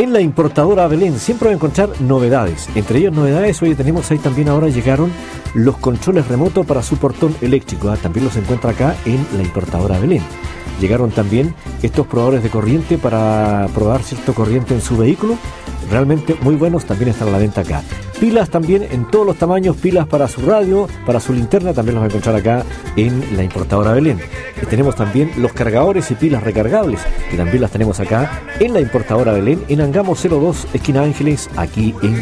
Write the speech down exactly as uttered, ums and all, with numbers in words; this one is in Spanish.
En la importadora Belén siempre va a encontrar novedades. Entre ellas novedades, hoy tenemos ahí también ahora llegaron los controles remotos para su portón eléctrico. ¿eh? También los encuentra acá en la importadora Belén. Llegaron también estos probadores de corriente para probar cierto corriente en su vehículo. Realmente muy buenos, también están a la venta acá. Pilas también en todos los tamaños, pilas para su radio, para su linterna, también los va a encontrar acá en la importadora Belén. Y tenemos también los cargadores y pilas recargables, que también las tenemos acá en la importadora Belén, en Angamos cero dos, esquina Ángeles, aquí en